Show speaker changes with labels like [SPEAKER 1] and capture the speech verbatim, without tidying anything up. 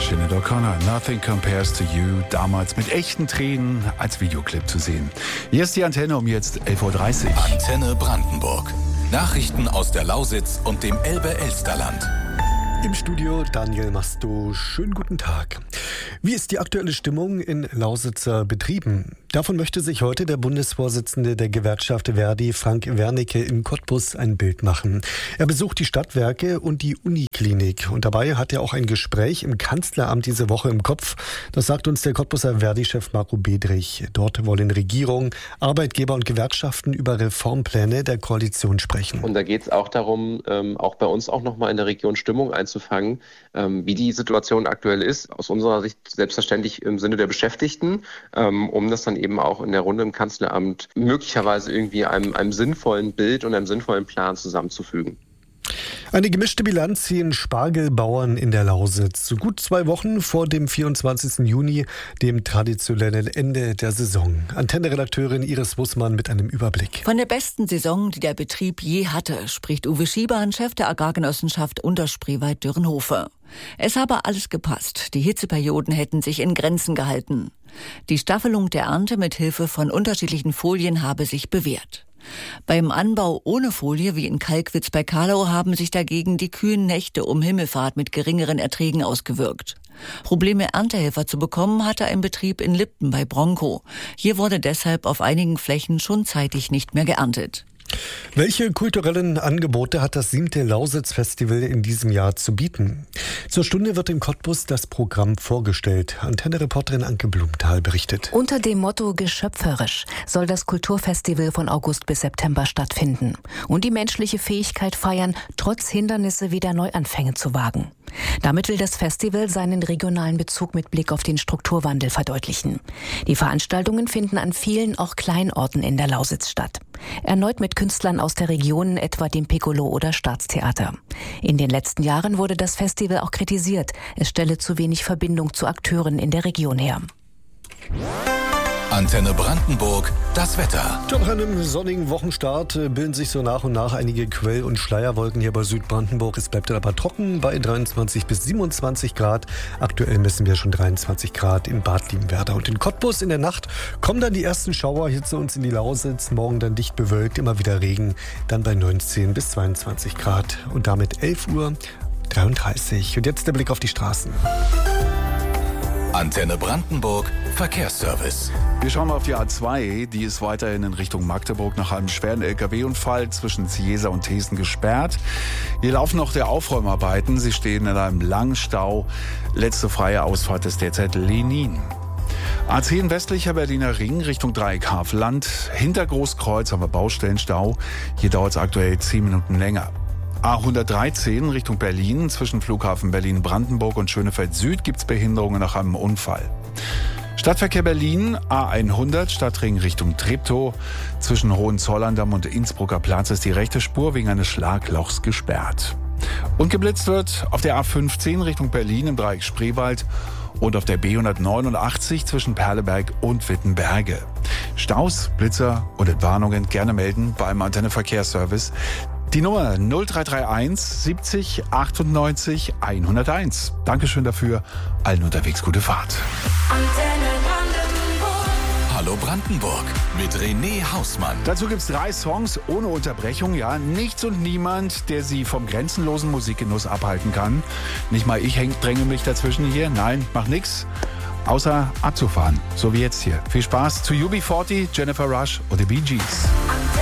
[SPEAKER 1] Sinead O'Connor, Nothing Compares to You, damals mit echten Tränen als Videoclip zu sehen. Hier ist die Antenne um jetzt elf Uhr dreißig.
[SPEAKER 2] Antenne Brandenburg. Nachrichten aus der Lausitz und dem Elbe-Elsterland.
[SPEAKER 3] Im Studio Daniel Masto. Schönen guten Tag. Wie ist die aktuelle Stimmung in Lausitzer Betrieben? Davon möchte sich heute der Bundesvorsitzende der Gewerkschaft Verdi, Frank Wernicke, in Cottbus ein Bild machen. Er besucht die Stadtwerke und die Uniklinik. Und dabei hat er auch ein Gespräch im Kanzleramt diese Woche im Kopf. Das sagt uns der Cottbuser Verdi-Chef Marco Bedrich. Dort wollen Regierung, Arbeitgeber und Gewerkschaften über Reformpläne der Koalition sprechen.
[SPEAKER 4] Und da geht es auch darum, ähm, auch bei uns auch nochmal in der Region Stimmung einzufangen. Fangen, ähm, wie die Situation aktuell ist, aus unserer Sicht selbstverständlich im Sinne der Beschäftigten, ähm, um das dann eben auch in der Runde im Kanzleramt möglicherweise irgendwie einem, einem sinnvollen Bild und einem sinnvollen Plan zusammenzufügen.
[SPEAKER 3] Eine gemischte Bilanz ziehen Spargelbauern in der Lausitz. So gut zwei Wochen vor dem vierundzwanzigsten Juni, dem traditionellen Ende der Saison. Antenne-Redakteurin Iris Wussmann mit einem Überblick.
[SPEAKER 5] Von der besten Saison, die der Betrieb je hatte, spricht Uwe Schiebahn, Chef der Agrargenossenschaft Unterspreewald-Dürrenhofe. Es habe alles gepasst. Die Hitzeperioden hätten sich in Grenzen gehalten. Die Staffelung der Ernte mit Hilfe von unterschiedlichen Folien habe sich bewährt. Beim Anbau ohne Folie, wie in Kalkwitz bei Karlau, haben sich dagegen die kühlen Nächte um Himmelfahrt mit geringeren Erträgen ausgewirkt. Probleme, Erntehelfer zu bekommen, hatte ein Betrieb in Lipten bei Bronco. Hier wurde deshalb auf einigen Flächen schon zeitig nicht mehr geerntet.
[SPEAKER 3] Welche kulturellen Angebote hat das siebte Lausitz-Festival in diesem Jahr zu bieten? Zur Stunde wird in Cottbus das Programm vorgestellt. Antenne-Reporterin Anke Blumenthal berichtet.
[SPEAKER 6] Unter dem Motto Geschöpferisch soll das Kulturfestival von August bis September stattfinden und die menschliche Fähigkeit feiern, trotz Hindernisse wieder Neuanfänge zu wagen. Damit will das Festival seinen regionalen Bezug mit Blick auf den Strukturwandel verdeutlichen. Die Veranstaltungen finden an vielen, auch Kleinorten in der Lausitz statt. Erneut mit Künstlern aus der Region, etwa dem Piccolo oder Staatstheater. In den letzten Jahren wurde das Festival auch kritisiert. Es stelle zu wenig Verbindung zu Akteuren in der Region her.
[SPEAKER 2] Antenne Brandenburg, das Wetter.
[SPEAKER 3] Nach einem sonnigen Wochenstart bilden sich so nach und nach einige Quell- und Schleierwolken hier bei Südbrandenburg. Es bleibt aber trocken bei dreiundzwanzig bis siebenundzwanzig Grad. Aktuell messen wir schon dreiundzwanzig Grad in Bad Liebenwerda. Und in Cottbus in der Nacht kommen dann die ersten Schauer hier zu uns in die Lausitz. Morgen dann dicht bewölkt, immer wieder Regen. Dann bei neunzehn bis zweiundzwanzig Grad. Und damit elf Uhr dreiunddreißig. Und jetzt der Blick auf die Straßen.
[SPEAKER 2] Antenne Brandenburg, Verkehrsservice.
[SPEAKER 1] Wir schauen mal auf die A zwei. Die ist weiterhin in Richtung Magdeburg nach einem schweren L K W-Unfall zwischen Ciesa und Thesen gesperrt. Hier laufen noch der Aufräumarbeiten. Sie stehen in einem langen Stau. Letzte freie Ausfahrt ist derzeit Lenin. A zehn westlicher Berliner Ring Richtung Dreieck Havelland. Hinter Großkreuz haben wir Baustellenstau. Hier dauert es aktuell zehn Minuten länger. A hundertdreizehn Richtung Berlin. Zwischen Flughafen Berlin-Brandenburg und Schönefeld Süd gibt es Behinderungen nach einem Unfall. Stadtverkehr Berlin, A hundert, Stadtring Richtung Treptow. Zwischen Hohenzollern-Damm und Innsbrucker Platz ist die rechte Spur wegen eines Schlaglochs gesperrt. Und geblitzt wird auf der A fünfzehn Richtung Berlin im Dreieck Spreewald und auf der B hundertneunundachtzig zwischen Perleberg und Wittenberge. Staus, Blitzer und Entwarnungen gerne melden beim Antenne Verkehrsservice. Die Nummer null drei drei eins siebzig achtundneunzig hunderteins. Dankeschön dafür. Allen unterwegs gute Fahrt.
[SPEAKER 2] Antenne Brandenburg. Hallo Brandenburg mit René Hausmann.
[SPEAKER 1] Dazu gibt's drei Songs ohne Unterbrechung. Ja, nichts und niemand, der Sie vom grenzenlosen Musikgenuss abhalten kann. Nicht mal ich häng, dränge mich dazwischen hier. Nein, mach nix. Außer abzufahren. So wie jetzt hier. Viel Spaß zu U B vierzig, Jennifer Rush und The Bee Gees.